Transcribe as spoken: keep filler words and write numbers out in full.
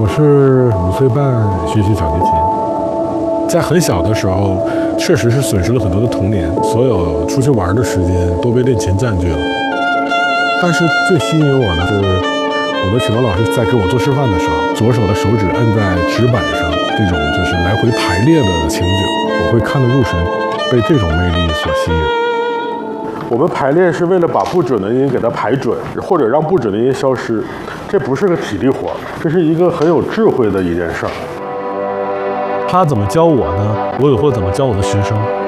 我是五岁半学习小提琴，在很小的时候，确实是损失了很多的童年，所有出去玩的时间都被练琴占据了。但是最吸引我的是，我的启蒙老师在给我做示范的时候，左手的手指按在指板上，这种就是来回排列的情景，我会看得入神，被这种魅力所吸引。我们排练是为了把不准的音给它排准，或者让不准的音消失，这不是个体力活，这是一个很有智慧的一件事儿。他怎么教我呢？我也会怎么教我的学生。